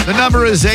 The number is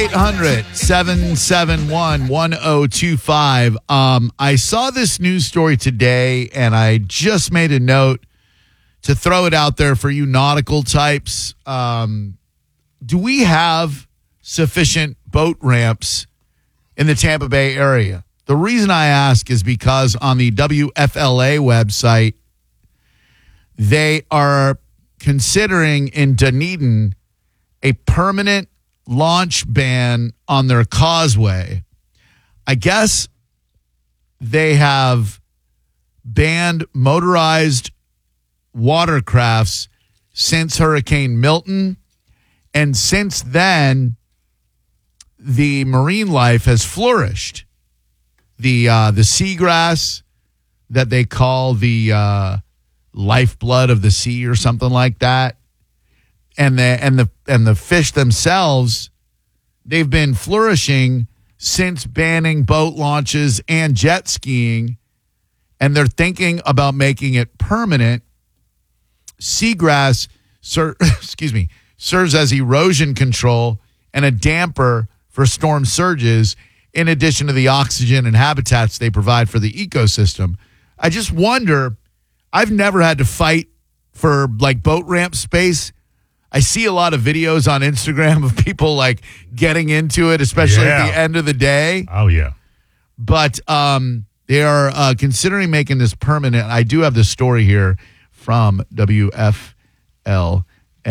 800-771-1025. I saw this news story today, and I just made a note to throw it out there for you nautical types. Do we have sufficient boat ramps in the Tampa Bay area? The reason I ask is because on the WFLA website, they are considering in Dunedin a permanent launch ban on their causeway. I guess they have banned motorized watercrafts since Hurricane Milton, and since then the marine life has flourished. The seagrass that they call the lifeblood of the sea or something like that, and the fish themselves, they've been flourishing since banning boat launches and jet skiing, and they're thinking about making it permanent. Seagrass serves as erosion control and a damper for storm surges, in addition to the oxygen and habitats they provide for the ecosystem. I just wonder, I've never had to fight for like boat ramp space. I see a lot of videos on Instagram of people like getting into it, especially at the end of the day. Oh, yeah. But they are considering making this permanent. I do have the story here from WFLA.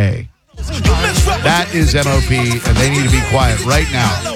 That is MOP, and they need to be quiet right now.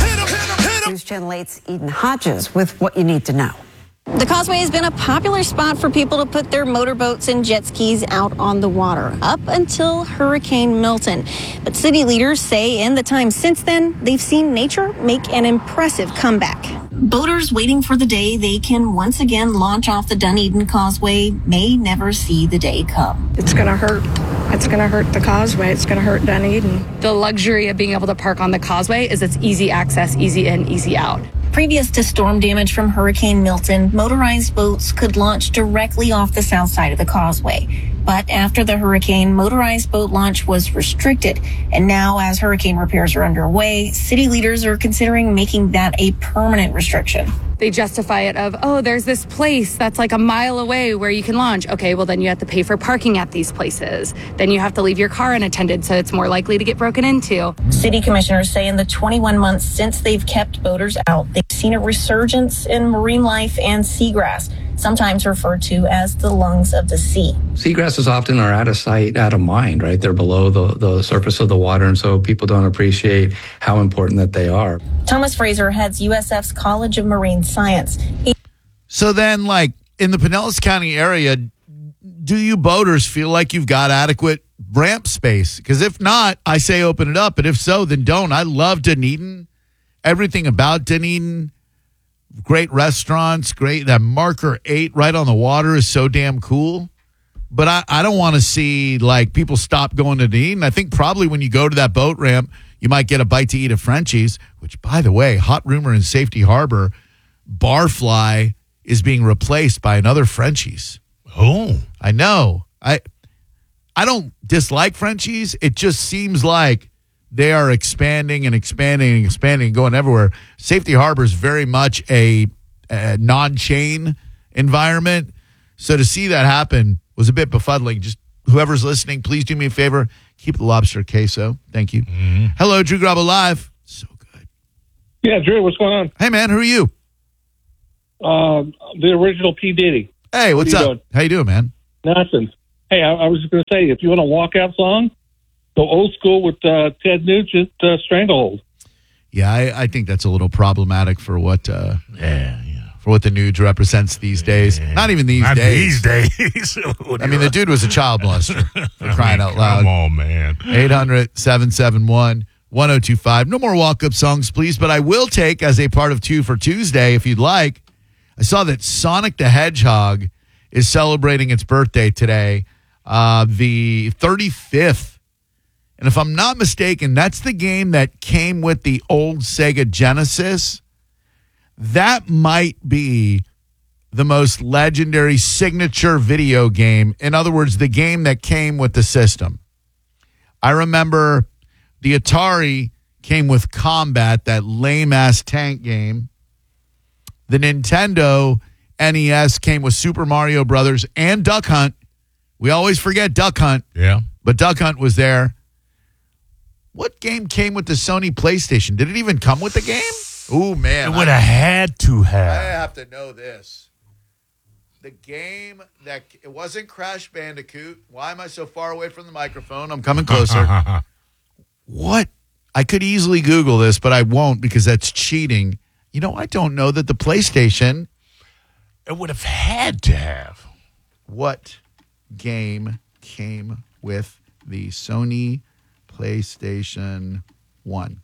News Channel 8's Eden Hodges with what you need to know. The causeway has been a popular spot for people to put their motorboats and jet skis out on the water up until Hurricane Milton. But city leaders say in the time since then, they've seen nature make an impressive comeback. Boaters waiting for the day they can once again launch off the Dunedin Causeway may never see the day come. It's going to hurt. It's going to hurt the causeway. It's going to hurt Dunedin. The luxury of being able to park on the causeway is it's easy access, easy in, easy out. Previous to storm damage from Hurricane Milton, motorized boats could launch directly off the south side of the causeway. But after the hurricane, motorized boat launch was restricted. And now, as hurricane repairs are underway, city leaders are considering making that a permanent restriction. They justify it of, oh, there's this place that's like a mile away where you can launch. Okay, well, then you have to pay for parking at these places. Then you have to leave your car unattended, so it's more likely to get broken into. City commissioners say in the 21 months since they've kept boaters out, they've seen a resurgence in marine life and seagrass, sometimes referred to as the lungs of the sea. Seagrasses often are out of sight, out of mind, right? They're below the surface of the water, and so people don't appreciate how important that they are. Thomas Fraser heads USF's College of Marine Science. So then, like, in the Pinellas County area, do you boaters feel like you've got adequate ramp space? Because if not, I say open it up, but if so, then don't. I love Dunedin. Everything about Dunedin. Great restaurants, great. That Marker 8 right on the water is so damn cool. But I don't want to see, like, people stop going to Dunedin. I think probably when you go to that boat ramp, you might get a bite to eat at Frenchie's, which, by the way, hot rumor in Safety Harbor, Barfly is being replaced by another Frenchie's. Oh. I know. I don't dislike Frenchie's. It just seems like they are expanding and expanding and expanding and going everywhere. Safety Harbor is very much a non-chain environment. So to see that happen was a bit befuddling. Just whoever's listening, please do me a favor. Keep the lobster queso. Thank you. Mm-hmm. Hello, Drew Grabo Live. So good. Yeah, Drew, what's going on? Hey, man, who are you? The original P. Diddy. Hey, what's up? Doing? How you doing, man? Nothing. Hey, I was just going to say, if you want a walkout song, go old school with Ted Nugent, Stranglehold. Yeah, I think that's a little problematic for what for what the Nuge represents these days. Not even these days. These days. I mean, the dude was a child molester, for crying out loud. Come on, man. 800-771-1025. No more walk-up songs, please, but I will take as a part of Two for Tuesday, if you'd like. I saw that Sonic the Hedgehog is celebrating its birthday today, the 35th. And if I'm not mistaken, that's the game that came with the old Sega Genesis. That might be the most legendary signature video game. In other words, the game that came with the system. I remember the Atari came with Combat, that lame-ass tank game. The Nintendo NES came with Super Mario Brothers and Duck Hunt. We always forget Duck Hunt. Yeah. But Duck Hunt was there. What game came with the Sony PlayStation? Did it even come with the game? Ooh, man. It would have had to I have. have to know this. The game that it wasn't Crash Bandicoot. Why am I so far away from the microphone? I'm coming closer. What? I could easily Google this, but I won't because that's cheating. You know, I don't know that the PlayStation. It would have had to have. What game came with the Sony PlayStation 1?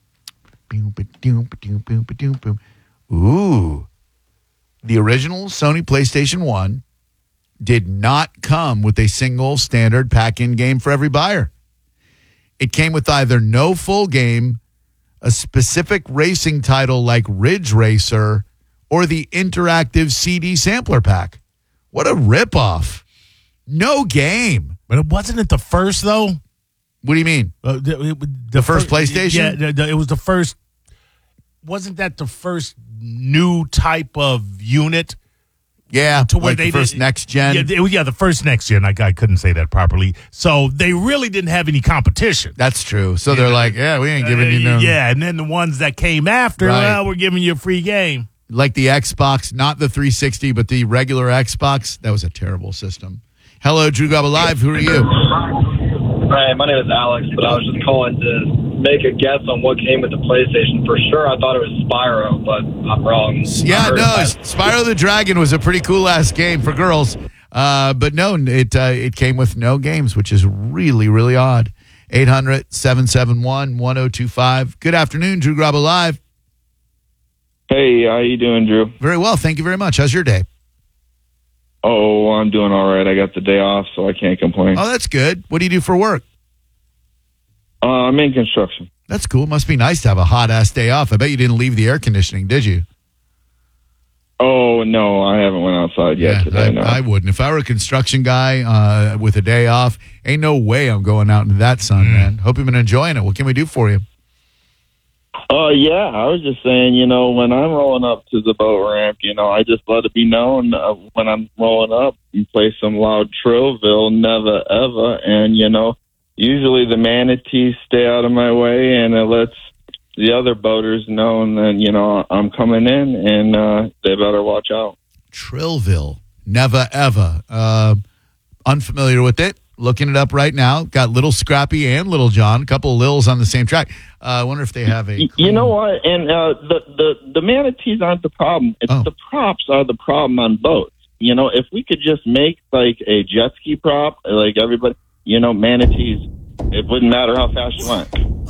Ooh. The original Sony PlayStation 1 did not come with a single standard pack-in game for every buyer. It came with either no full game, a specific racing title like Ridge Racer, or the interactive CD sampler pack. What a ripoff. No game. But it wasn't the first, though? What do you mean? The first PlayStation? Yeah, it was the first. Wasn't that the first new type of unit? Yeah, to where like they the first next gen. Yeah, the first next gen. I couldn't say that properly. So they really didn't have any competition. That's true. So they're like, yeah, we ain't giving you no. Yeah, and then the ones that came after, Right. well, we're giving you a free game. Like the Xbox, not the 360, but the regular Xbox. That was a terrible system. Hello, Drew Garbo Live. Who are you? Hi, my name is Alex, but I was just calling to make a guess on what came with the PlayStation. For sure, I thought it was Spyro, but I'm wrong. Yeah, no, Spyro the Dragon was a pretty cool-ass game for girls. But no, it came with no games, which is really, really odd. 800-771-1025. Good afternoon, Drew Garbo Live. Hey, how you doing, Drew? Very well, thank you very much. How's your day? Oh, I'm doing all right. I got the day off, so I can't complain. Oh, that's good. What do you do for work? I'm in construction. That's cool. Must be nice to have a hot-ass day off. I bet you didn't leave the air conditioning, did you? Oh, no, I haven't went outside yet today. No. I wouldn't. If I were a construction guy with a day off, ain't no way I'm going out into that sun, man. Hope you've been enjoying it. What can we do for you? Yeah, I was just saying, when I'm rolling up to the boat ramp, I just let it be known when I'm rolling up and play some loud Trillville, never ever. And, usually the manatees stay out of my way, and it lets the other boaters know that, I'm coming in, and they better watch out. Trillville, never ever. Unfamiliar with it. Looking it up right now. Got Little Scrappy and Little John. A couple of Lils on the same track. I wonder if they have a... You know what? And the manatees aren't the problem. It's the props are the problem on boats. If we could just make like a jet ski prop, like everybody, manatees, it wouldn't matter how fast you went.